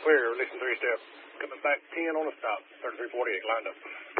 Clear, releasing 3 step. Coming back 10 on the stop. 3348, lined up.